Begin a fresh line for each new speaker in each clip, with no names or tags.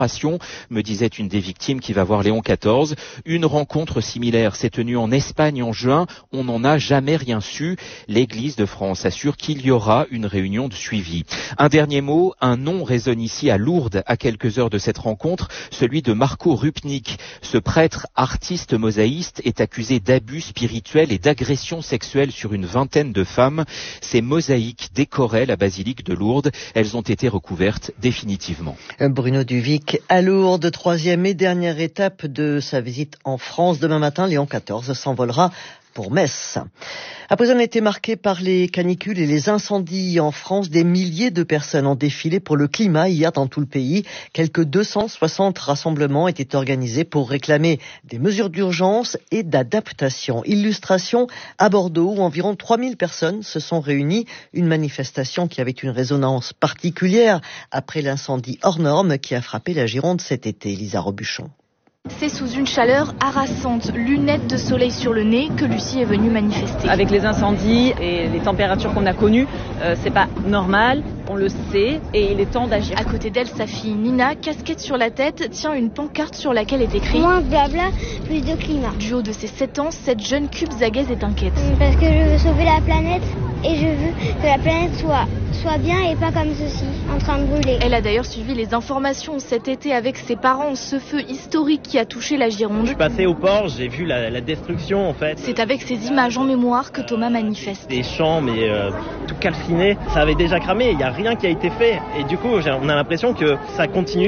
me disait une des victimes qui va voir Léon XIV. Une rencontre similaire s'est tenue en Espagne en juin. On n'en a jamais rien su. L'Église de France assure qu'il y aura une réunion de suivi. Un dernier mot, un nom résonne ici à Lourdes à quelques heures de cette rencontre, celui de Marco Rupnik. Ce prêtre artiste mosaïste est accusé d'abus spirituels et d'agressions sexuelles sur une vingtaine de femmes. Ces mosaïques décoraient la basilique de Lourdes. Elles ont été recouvertes définitivement.
Bruno Duvic à Lourdes, troisième et dernière étape de sa visite en France. Demain matin, Léon XIV s'envolera pour Metz. Après un été marqué par les canicules et les incendies en France, des milliers de personnes ont défilé pour le climat hier dans tout le pays. Quelques 260 rassemblements étaient organisés pour réclamer des mesures d'urgence et d'adaptation. Illustration à Bordeaux où environ 3000 personnes se sont réunies. Une manifestation qui avait une résonance particulière après l'incendie hors norme qui a frappé la Gironde cet été. Lisa Robuchon.
C'est sous une chaleur harassante, lunettes de soleil sur le nez, que Lucie est venue manifester.
Avec les incendies et les températures qu'on a connues, c'est pas normal, on le sait et il est temps d'agir.
À côté d'elle, sa fille Nina, casquette sur la tête, tient une pancarte sur laquelle est écrit «
Moins de blabla, plus de climat ».
Du haut de ses 7 ans, cette jeune cubzagaise est inquiète.
Parce que je veux sauver la planète et je veux que la planète soit bien et pas comme ceci, en train de brûler.
Elle a d'ailleurs suivi les informations cet été avec ses parents, ce feu historique qui a touché la Gironde.
Je suis passé au port, j'ai vu la destruction en fait.
C'est avec ces images en mémoire que Thomas manifeste.
Des champs mais tout calciné, ça avait déjà cramé, il n'y a rien qui a été fait. Et du coup on a l'impression que ça continue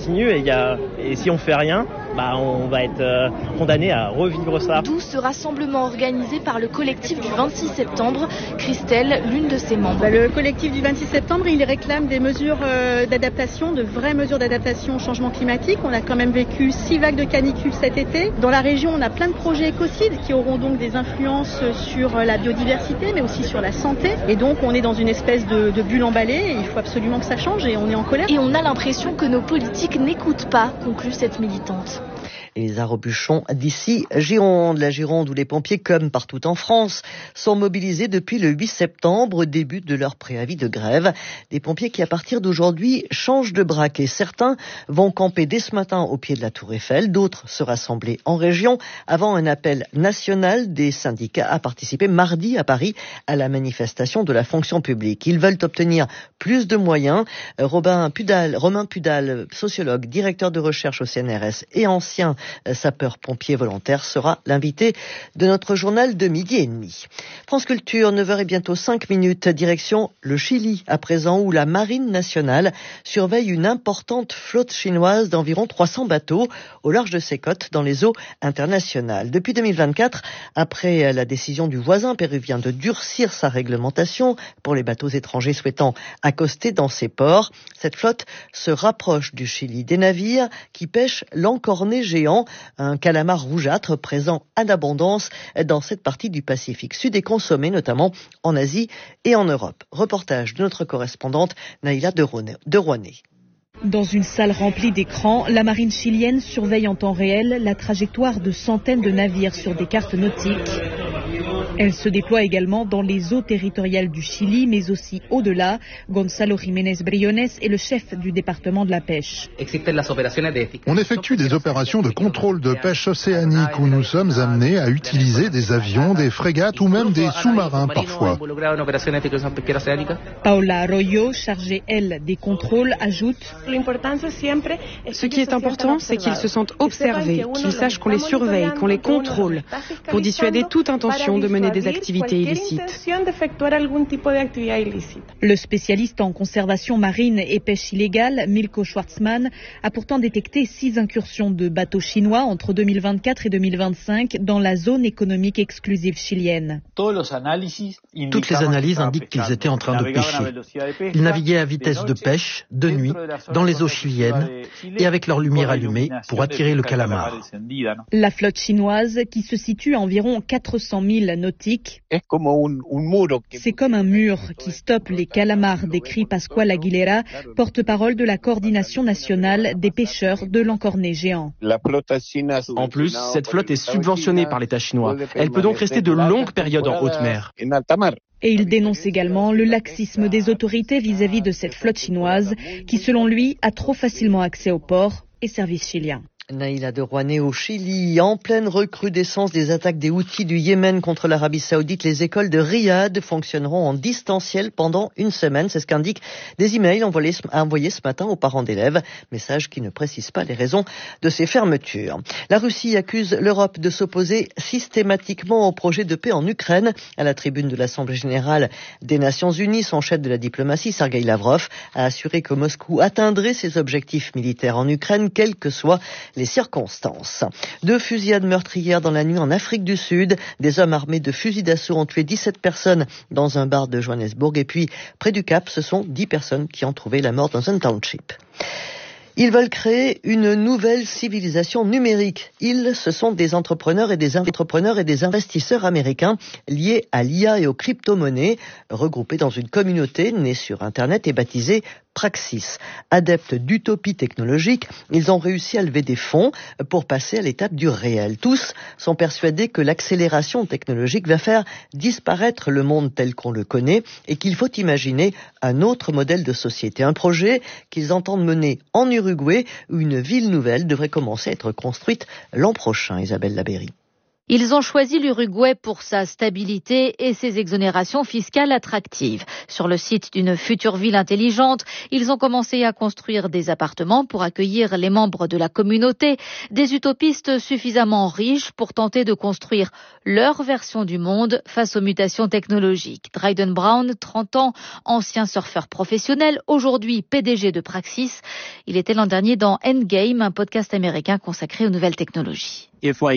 et si on fait rien, on va être condamné à revivre ça.
D'où ce rassemblement organisé par le collectif du 26 septembre. Christelle, l'une de ses membres.
Le collectif du 26 septembre, il réclame des mesures d'adaptation, de vraies mesures d'adaptation au changement climatique. On a quand même vécu 6 vagues de canicule cet été. Dans la région, on a plein de projets écocides qui auront donc des influences sur la biodiversité, mais aussi sur la santé. Et donc, on est dans une espèce de bulle emballée et il faut absolument que ça change et on est en colère.
Et on a l'impression que nos politiques n'écoutent pas, conclut cette militante.
Elisa Robuchon d'ici Gironde. La Gironde où les pompiers, comme partout en France, sont mobilisés depuis le 8 septembre, début de leur préavis de grève. Des pompiers qui, à partir d'aujourd'hui, changent de braquet. Certains vont camper dès ce matin au pied de la Tour Eiffel, d'autres se rassembler en région avant un appel national des syndicats à participer mardi à Paris à la manifestation de la fonction publique. Ils veulent obtenir plus de moyens. Romain Pudal, sociologue, directeur de recherche au CNRS et ancien sapeur-pompier volontaire, sera l'invité de notre journal de 12h30. France Culture, 9h et bientôt 5 minutes, direction le Chili à présent où la Marine nationale surveille une importante flotte chinoise d'environ 300 bateaux au large de ses côtes dans les eaux internationales. Depuis 2024, après la décision du voisin péruvien de durcir sa réglementation pour les bateaux étrangers souhaitant accoster dans ses ports, cette flotte se rapproche du Chili. Des navires qui pêchent l'encorné géant, un calamar rougeâtre présent en abondance dans cette partie du Pacifique Sud et consommé notamment en Asie et en Europe. Reportage de notre correspondante Naïla de Rouanet.
Dans une salle remplie d'écrans, la marine chilienne surveille en temps réel la trajectoire de centaines de navires sur des cartes nautiques. Elle se déploie également dans les eaux territoriales du Chili, mais aussi au-delà. Gonzalo Jiménez Briones est le chef du département de la pêche.
On effectue des opérations de contrôle de pêche océanique où nous sommes amenés à utiliser des avions, des frégates ou même des sous-marins parfois.
Paola Arroyo, chargée, elle, des contrôles, ajoute:
Ce qui est important, c'est qu'ils se sentent observés, qu'ils sachent qu'on les surveille, qu'on les contrôle, pour dissuader toute intention de mener des activités illicites.
Le spécialiste en conservation marine et pêche illégale, Milko Schwartzman, a pourtant détecté 6 incursions de bateaux chinois entre 2024 et 2025 dans la zone économique exclusive chilienne.
Toutes les analyses indiquent qu'ils étaient en train de pêcher. Ils naviguaient à vitesse de pêche, de nuit, dans les eaux chiliennes et avec leur lumière allumée pour attirer le calamar.
La flotte chinoise, qui se situe à environ 400 000 nautiques, c'est comme un mur qui stoppe les calamars, décrit Pascual Aguilera, porte-parole de la coordination nationale des pêcheurs de l'encorné géant.
En plus, cette flotte est subventionnée par l'État chinois. Elle peut donc rester de longues périodes en haute mer.
Et il dénonce également le laxisme des autorités vis-à-vis de cette flotte chinoise qui, selon lui, a trop facilement accès aux ports et services chiliens.
Naïla de Rouanet au Chili. En pleine recrudescence des attaques des Houthis du Yémen contre l'Arabie Saoudite, les écoles de Riyad fonctionneront en distanciel pendant une semaine. C'est ce qu'indiquent des emails envoyés ce matin aux parents d'élèves. Message qui ne précise pas les raisons de ces fermetures. La Russie accuse l'Europe de s'opposer systématiquement au projet de paix en Ukraine. À la tribune de l'Assemblée générale des Nations Unies, son chef de la diplomatie, Sergueï Lavrov, a assuré que Moscou atteindrait ses objectifs militaires en Ukraine, quelles que soient les circonstances. 2 fusillades meurtrières dans la nuit en Afrique du Sud. Des hommes armés de fusils d'assaut ont tué 17 personnes dans un bar de Johannesburg. Et puis, près du Cap, ce sont 10 personnes qui ont trouvé la mort dans un township. Ils veulent créer une nouvelle civilisation numérique. Ce sont des entrepreneurs et des investisseurs américains liés à l'IA et aux crypto-monnaies, regroupés dans une communauté née sur Internet et baptisée Praxis. Adeptes d'utopie technologique, ils ont réussi à lever des fonds pour passer à l'étape du réel. Tous sont persuadés que l'accélération technologique va faire disparaître le monde tel qu'on le connaît et qu'il faut imaginer un autre modèle de société. Un projet qu'ils entendent mener en Uruguay, où une ville nouvelle devrait commencer à être construite l'an prochain. Isabelle Labéry.
Ils ont choisi l'Uruguay pour sa stabilité et ses exonérations fiscales attractives. Sur le site d'une future ville intelligente, ils ont commencé à construire des appartements pour accueillir les membres de la communauté, des utopistes suffisamment riches pour tenter de construire leur version du monde face aux mutations technologiques. Dryden Brown, 30 ans, ancien surfeur professionnel, aujourd'hui PDG de Praxis. Il était l'an dernier dans Endgame, un podcast américain consacré aux nouvelles technologies.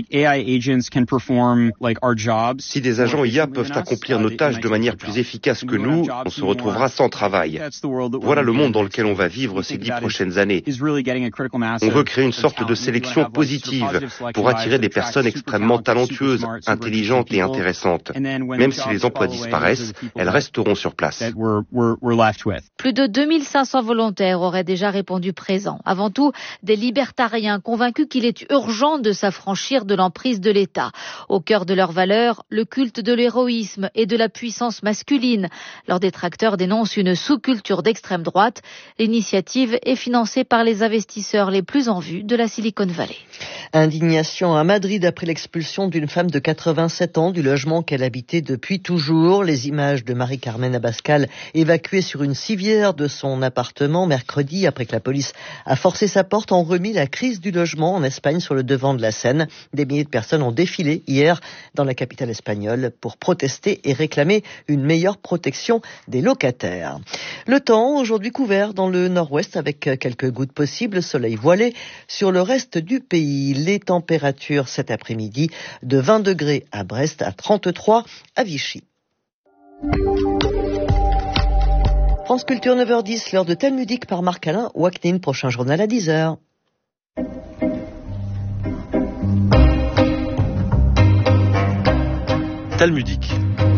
Si des agents IA peuvent accomplir nos tâches de manière plus efficace que nous, on se retrouvera sans travail. Voilà le monde dans lequel on va vivre ces 10 prochaines années. On veut créer une sorte de sélection positive pour attirer des personnes extrêmement talentueuses, intelligentes et intéressantes. Même si les emplois disparaissent, elles resteront sur place.
Plus de 2500 volontaires auraient déjà répondu présents. Avant tout, des libertariens convaincus qu'il est urgent de s'affranchir de l'emprise de l'État. Au cœur de leurs valeurs, le culte de l'héroïsme et de la puissance masculine. Leurs détracteurs dénoncent une sous-culture d'extrême droite. L'initiative est financée par les investisseurs les plus en vue de la Silicon Valley.
Indignation à Madrid après l'expulsion d'une femme de 87 ans du logement qu'elle habitait depuis toujours. Les images de Marie-Carmen Abascal évacuée sur une civière de son appartement mercredi après que la police a forcé sa porte ont remis la crise du logement en Espagne sur le devant de la scène. Des milliers de personnes ont défilé hier dans la capitale espagnole pour protester et réclamer une meilleure protection des locataires. Le temps aujourd'hui couvert dans le nord-ouest avec quelques gouttes possibles, soleil voilé sur le reste du pays. Les températures cet après-midi de 20 degrés à Brest, à 33 à Vichy. France Culture 9h10, l'heure de Talmudique par Marc-Alain Waknin, prochain journal à 10h.
Talmudique.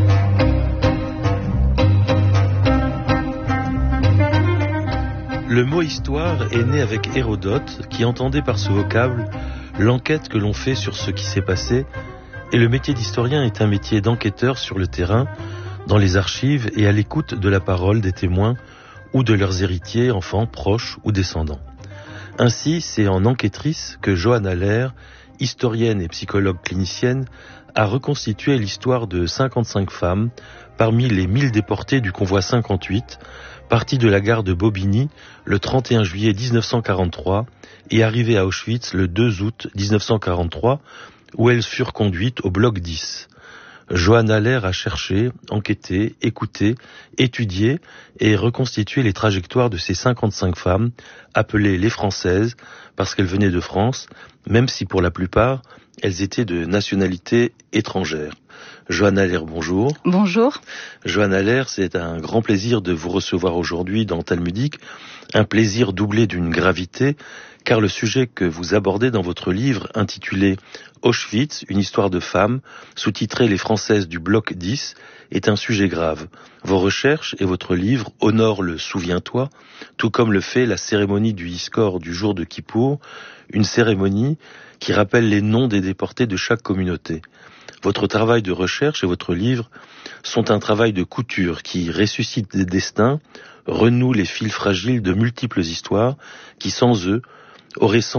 Le mot histoire est né avec Hérodote, qui entendait par ce vocable l'enquête que l'on fait sur ce qui s'est passé, et le métier d'historien est un métier d'enquêteur sur le terrain, dans les archives et à l'écoute de la parole des témoins ou de leurs héritiers, enfants, proches ou descendants. Ainsi, c'est en enquêtrice que Johanne Haller, historienne et psychologue clinicienne, a reconstitué l'histoire de 55 femmes parmi les 1000 déportés du convoi 58, partis de la gare de Bobigny le 31 juillet 1943 et arrivés à Auschwitz le 2 août 1943, où elles furent conduites au bloc 10. Johanne Haller a cherché, enquêté, écouté, étudié et reconstitué les trajectoires de ces 55 femmes, appelées les Françaises, parce qu'elles venaient de France, même si pour la plupart, elles étaient de nationalité étrangère. Johanne Haller, bonjour.
Bonjour.
Johanne Haller, c'est un grand plaisir de vous recevoir aujourd'hui dans Talmudique, un plaisir doublé d'une gravité, car le sujet que vous abordez dans votre livre intitulé Auschwitz, une histoire de femmes, sous-titré Les Françaises du bloc 10, est un sujet grave. Vos recherches et votre livre honorent le Souviens-toi, tout comme le fait la cérémonie du Yizkor du jour de Kippour, une cérémonie qui rappelle les noms des déportés de chaque communauté. Votre travail de recherche et votre livre sont un travail de couture qui ressuscite des destins, renoue les fils fragiles de multiples histoires qui, sans eux, auraient sans